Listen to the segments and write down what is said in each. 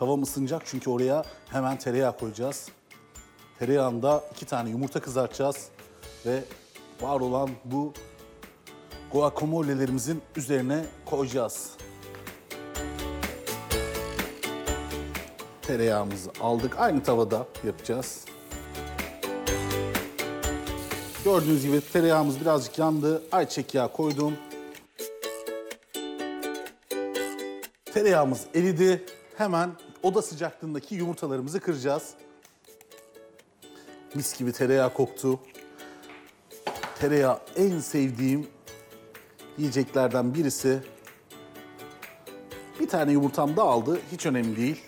Tavam ısınacak çünkü oraya hemen tereyağı koyacağız. Tereyağında 2 tane yumurta kızartacağız ve var olan bu guacamolelerimizin üzerine koyacağız. Tereyağımızı aldık. Aynı tavada yapacağız. Gördüğünüz gibi tereyağımız birazcık yandı. Ayçiçek yağı koydum. Tereyağımız eridi. Hemen oda sıcaklığındaki yumurtalarımızı kıracağız. Mis gibi tereyağı koktu. Tereyağı en sevdiğim yiyeceklerden birisi. Bir tane yumurtam da aldı. Hiç önemli değil.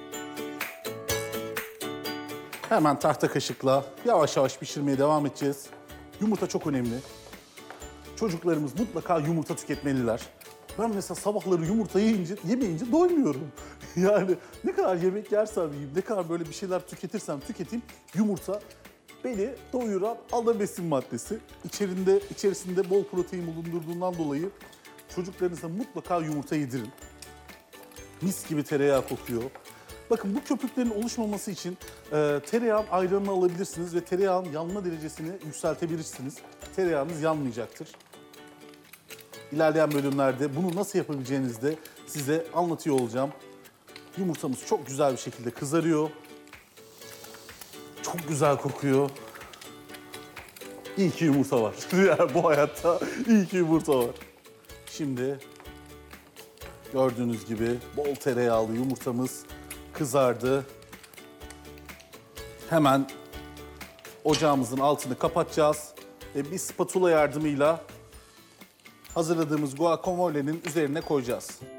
Hemen tahta kaşıkla yavaş yavaş pişirmeye devam edeceğiz. Yumurta çok önemli. Çocuklarımız mutlaka yumurta tüketmeliler. Ben mesela sabahları yumurta yemeyince doymuyorum. Yani ne kadar yemek yersem yiyeyim, ne kadar böyle bir şeyler tüketirsem tüketeyim, yumurta beni doyuran ana besin maddesi. İçerisinde bol protein bulundurduğundan dolayı çocuklarınıza mutlaka yumurta yedirin. Mis gibi tereyağı kokuyor. Bakın bu köpüklerin oluşmaması için tereyağın ayranını alabilirsiniz ve tereyağın yanma derecesini yükseltebilirsiniz. Tereyağınız yanmayacaktır. İlerleyen bölümlerde bunu nasıl yapabileceğinizi de size anlatıyor olacağım. Yumurtamız çok güzel bir şekilde kızarıyor. Çok güzel kokuyor. İyi ki yumurta var. Yani bu hayatta iyi ki yumurta var. Şimdi gördüğünüz gibi bol tereyağlı yumurtamız kızardı. Hemen ocağımızın altını kapatacağız ve bir spatula yardımıyla hazırladığımız guacamole'nin üzerine koyacağız.